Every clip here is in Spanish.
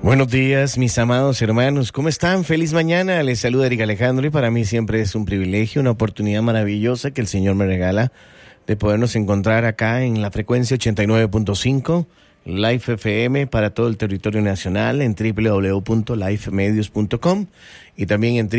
Buenos días, mis amados hermanos. ¿Cómo están? Feliz mañana. Les saluda Eric Alejandro y para mí siempre es un privilegio, una oportunidad maravillosa que el Señor me regala de podernos encontrar acá en la frecuencia 89.5, Life FM para todo el territorio nacional en www.lifemedios.com y también en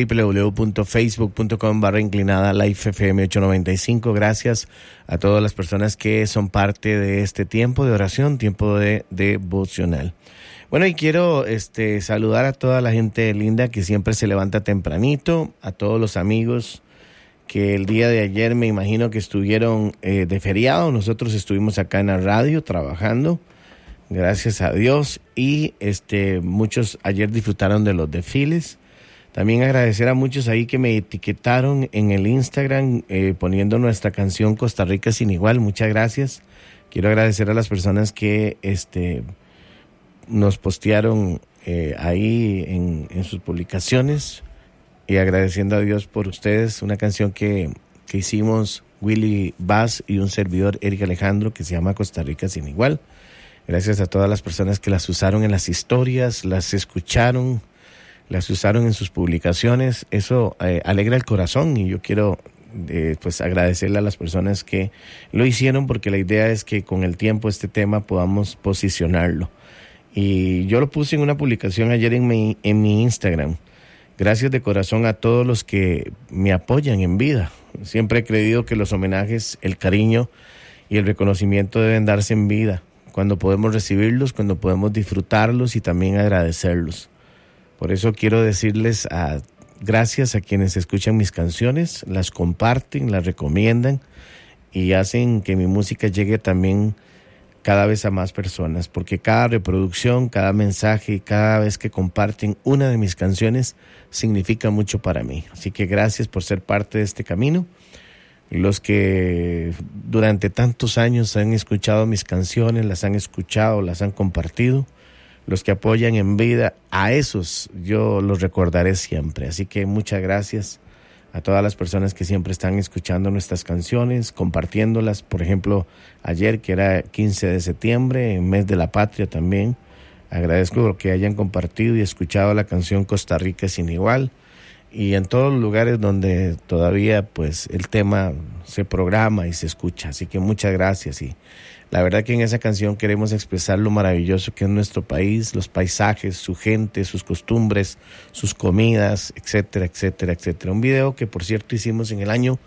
www.facebook.com/LifeFM895. Gracias a todas las personas que son parte de este tiempo de oración, tiempo de devocional. Bueno, y quiero saludar a toda la gente linda que siempre se levanta tempranito, a todos los amigos que el día de ayer me imagino que estuvieron de feriado. Nosotros estuvimos acá en la radio trabajando, gracias a Dios, y muchos ayer disfrutaron de los desfiles. También agradecer a muchos ahí que me etiquetaron en el Instagram poniendo nuestra canción Costa Rica sin igual. Muchas gracias. Quiero agradecer a las personas que nos postearon ahí en sus publicaciones y agradeciendo a Dios por ustedes. Una canción que hicimos Willy Bass y un servidor Eric Alejandro que se llama Costa Rica sin igual. Gracias a todas las personas que las usaron en las historias, las escucharon, las usaron en sus publicaciones. Eso alegra el corazón y yo quiero agradecerle a las personas que lo hicieron, porque la idea es que con el tiempo este tema podamos posicionarlo. Y yo lo puse en una publicación ayer en mi Instagram. Gracias de corazón a todos los que me apoyan en vida. Siempre he creído que los homenajes, el cariño y el reconocimiento deben darse en vida, cuando podemos recibirlos, cuando podemos disfrutarlos y también agradecerlos. Por eso quiero decirles gracias a quienes escuchan mis canciones, las comparten, las recomiendan y hacen que mi música llegue también cada vez a más personas, porque cada reproducción, cada mensaje y cada vez que comparten una de mis canciones significa mucho para mí. Así que gracias por ser parte de este camino. Los que durante tantos años han escuchado mis canciones, las han escuchado, las han compartido, los que apoyan en vida, a esos yo los recordaré siempre. Así que muchas gracias a todas las personas que siempre están escuchando nuestras canciones, compartiéndolas. Por ejemplo, ayer que era 15 de septiembre, mes de la patria también, agradezco que hayan compartido y escuchado la canción Costa Rica sin igual, y en todos los lugares donde todavía pues el tema se programa y se escucha. Así que muchas gracias. Y la verdad que en esa canción queremos expresar lo maravilloso que es nuestro país, los paisajes, su gente, sus costumbres, sus comidas, etcétera, etcétera, etcétera. Un video que por cierto hicimos en el año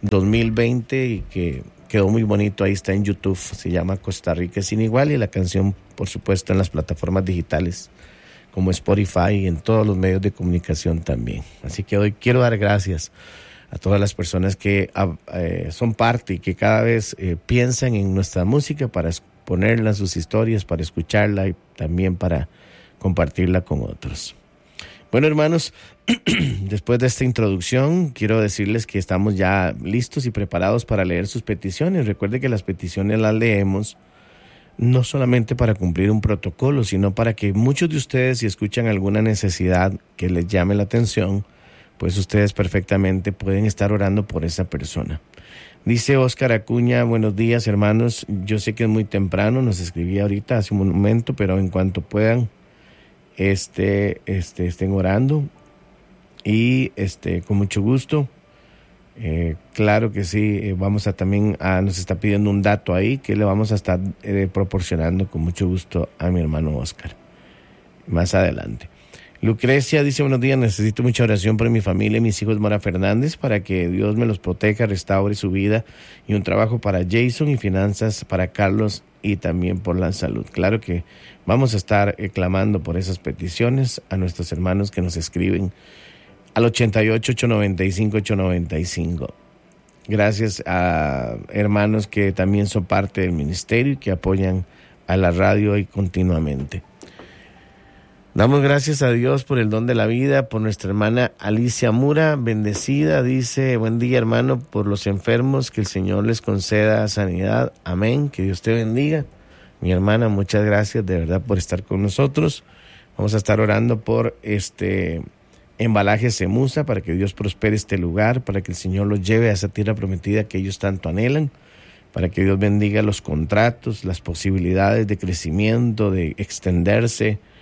2020 y que quedó muy bonito. Ahí está en YouTube, se llama Costa Rica sin igual, y la canción por supuesto en las plataformas digitales como Spotify y en todos los medios de comunicación también. Así que hoy quiero dar gracias a todas las personas que son parte y que cada vez piensan en nuestra música para ponerla en sus historias, para escucharla y también para compartirla con otros. Bueno, hermanos, después de esta introducción, quiero decirles que estamos ya listos y preparados para leer sus peticiones. Recuerde que las peticiones las leemos no solamente para cumplir un protocolo, sino para que muchos de ustedes, si escuchan alguna necesidad que les llame la atención, pues ustedes perfectamente pueden estar orando por esa persona. Dice Oscar Acuña, buenos días hermanos, yo sé que es muy temprano, nos escribía ahorita hace un momento, pero en cuanto puedan, estén orando y con mucho gusto. Claro que sí, vamos a también, nos está pidiendo un dato ahí que le vamos a estar proporcionando con mucho gusto a mi hermano Oscar más adelante. Lucrecia dice, buenos días, necesito mucha oración por mi familia y mis hijos Mora Fernández para que Dios me los proteja, restaure su vida, y un trabajo para Jason y finanzas para Carlos y también por la salud. Claro que vamos a estar clamando por esas peticiones a nuestros hermanos que nos escriben al 88-895-895. Gracias a hermanos que también son parte del ministerio y que apoyan a la radio y continuamente. Damos gracias a Dios por el don de la vida, por nuestra hermana Alicia Mura, bendecida. Dice, buen día hermano, por los enfermos, que el Señor les conceda sanidad. Amén, que Dios te bendiga. Mi hermana, muchas gracias de verdad por estar con nosotros. Vamos a estar orando por Embalajes Semusa, para que Dios prospere este lugar, para que el Señor los lleve a esa tierra prometida que ellos tanto anhelan, para que Dios bendiga los contratos, las posibilidades de crecimiento, de extenderse,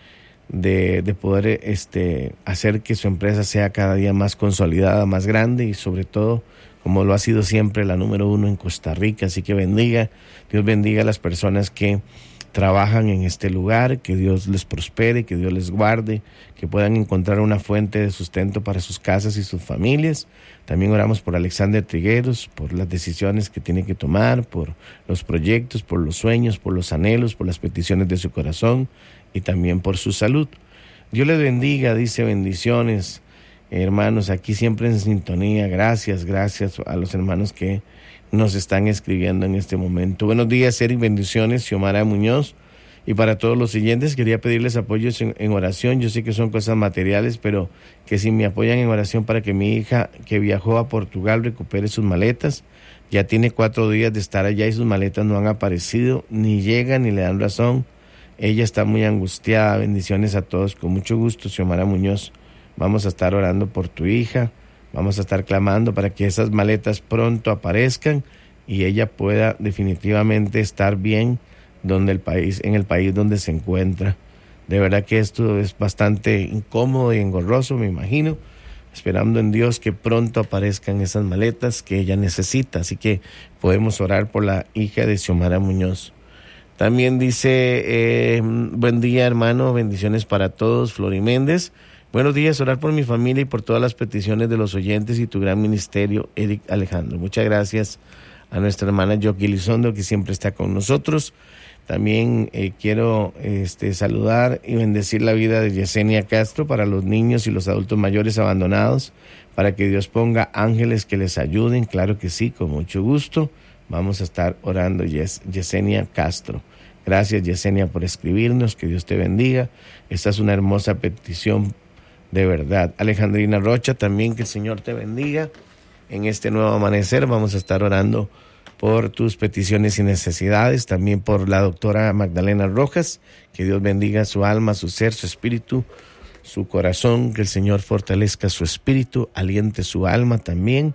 de poder hacer que su empresa sea cada día más consolidada, más grande y sobre todo, como lo ha sido siempre, la número 1 en Costa Rica. Así que Dios bendiga a las personas que trabajan en este lugar, que Dios les prospere, que Dios les guarde, que puedan encontrar una fuente de sustento para sus casas y sus familias. También oramos por Alexander Trigueros, por las decisiones que tiene que tomar, por los proyectos, por los sueños, por los anhelos, por las peticiones de su corazón y también por su salud. Dios les bendiga, dice bendiciones, hermanos, aquí siempre en sintonía. Gracias a los hermanos que nos están escribiendo en este momento. Buenos días, Eric, bendiciones, Xiomara Muñoz. Y para todos los siguientes, quería pedirles apoyos en oración. Yo sé que son cosas materiales, pero que si me apoyan en oración para que mi hija, que viajó a Portugal, recupere sus maletas. Ya tiene 4 días de estar allá y sus maletas no han aparecido, ni llegan, ni le dan razón. Ella está muy angustiada. Bendiciones a todos. Con mucho gusto, Xiomara Muñoz. Vamos a estar orando por tu hija. Vamos a estar clamando para que esas maletas pronto aparezcan y ella pueda definitivamente estar bien en el país donde se encuentra. De verdad que esto es bastante incómodo y engorroso, me imagino, esperando en Dios que pronto aparezcan esas maletas que ella necesita. Así que podemos orar por la hija de Xiomara Muñoz. También dice, buen día, hermano, bendiciones para todos, Flori Méndez. Buenos días, orar por mi familia y por todas las peticiones de los oyentes y tu gran ministerio, Eric Alejandro. Muchas gracias a nuestra hermana Yoki Lizondo, que siempre está con nosotros. También quiero saludar y bendecir la vida de Yesenia Castro para los niños y los adultos mayores abandonados, para que Dios ponga ángeles que les ayuden. Claro que sí, con mucho gusto. Vamos a estar orando, Yesenia Castro. Gracias, Yesenia, por escribirnos. Que Dios te bendiga. Esta es una hermosa petición. De verdad. Alejandrina Rocha, también que el Señor te bendiga. En este nuevo amanecer vamos a estar orando por tus peticiones y necesidades. También por la doctora Magdalena Rojas. Que Dios bendiga su alma, su ser, su espíritu, su corazón. Que el Señor fortalezca su espíritu, aliente su alma también.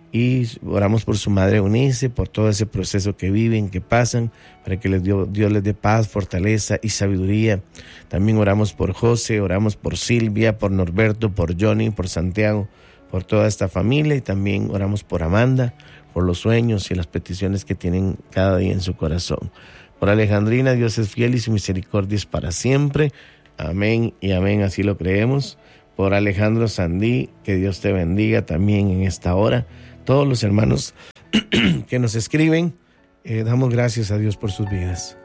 Y oramos por su madre Eunice, por todo ese proceso que viven, que pasan, para que Dios les dé paz, fortaleza y sabiduría. También oramos por José, oramos por Silvia, por Norberto, por Johnny, por Santiago, por toda esta familia. Y también oramos por Amanda, por los sueños y las peticiones que tienen cada día en su corazón. Por Alejandrina, Dios es fiel y su misericordia es para siempre. Amén y amén, así lo creemos. Por Alejandro Sandí, que Dios te bendiga también en esta hora. Todos los hermanos que nos escriben, damos gracias a Dios por sus vidas.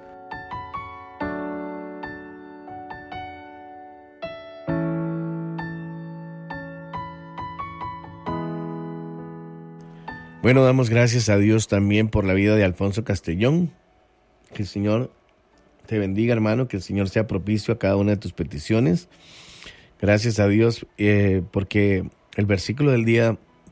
Bueno, damos gracias a Dios también por la vida de Alfonso Castellón. Que el Señor te bendiga, hermano, que el Señor sea propicio a cada una de tus peticiones. Gracias a Dios porque el versículo del día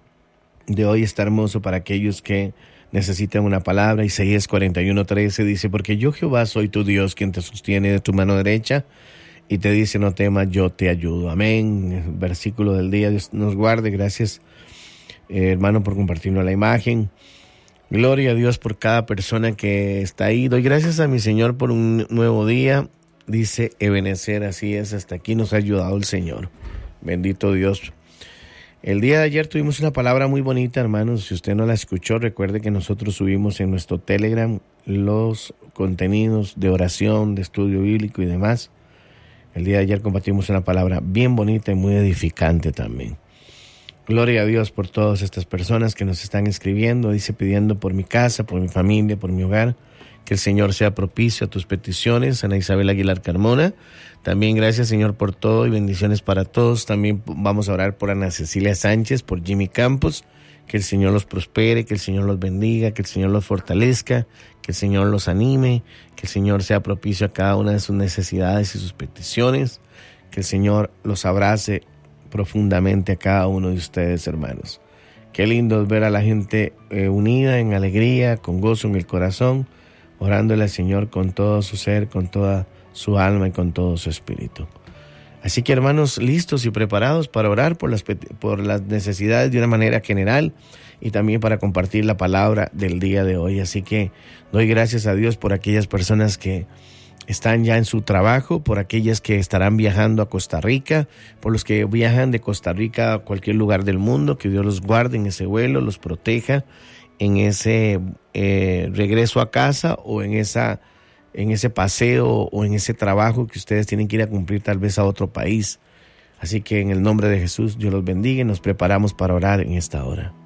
de hoy está hermoso para aquellos que necesitan una palabra. Isaías 41:13 dice: porque yo, Jehová, soy tu Dios, quien te sostiene de tu mano derecha y te dice: no temas, yo te ayudo. Amén. El versículo del día, Dios nos guarde. Gracias, hermano, por compartirnos la imagen. Gloria a Dios por cada persona que está ahí. Doy gracias a mi Señor por un nuevo día. Dice Ebenezer, así es, hasta aquí nos ha ayudado el Señor. Bendito Dios. El día de ayer tuvimos una palabra muy bonita, hermanos. Si usted no la escuchó, recuerde que nosotros subimos en nuestro Telegram los contenidos de oración, de estudio bíblico y demás. El día de ayer compartimos una palabra bien bonita y muy edificante también. Gloria a Dios por todas estas personas que nos están escribiendo, dice, pidiendo por mi casa, por mi familia, por mi hogar, que el Señor sea propicio a tus peticiones. Ana Isabel Aguilar Carmona, también gracias, Señor, por todo y bendiciones para todos. También vamos a orar por Ana Cecilia Sánchez, por Jimmy Campos, que el Señor los prospere, que el Señor los bendiga, que el Señor los fortalezca, que el Señor los anime, que el Señor sea propicio a cada una de sus necesidades y sus peticiones, que el Señor los abrace profundamente a cada uno de ustedes, hermanos. Qué lindo es ver a la gente unida en alegría, con gozo en el corazón, orándole al Señor con todo su ser, con toda su alma y con todo su espíritu. Así que, hermanos, listos y preparados para orar por las necesidades de una manera general y también para compartir la palabra del día de hoy. Así que doy gracias a Dios por aquellas personas que están ya en su trabajo, por aquellas que estarán viajando a Costa Rica, por los que viajan de Costa Rica a cualquier lugar del mundo, que Dios los guarde en ese vuelo, los proteja en ese regreso a casa o en ese paseo o en ese trabajo que ustedes tienen que ir a cumplir tal vez a otro país. Así que en el nombre de Jesús, Dios los bendiga y nos preparamos para orar en esta hora.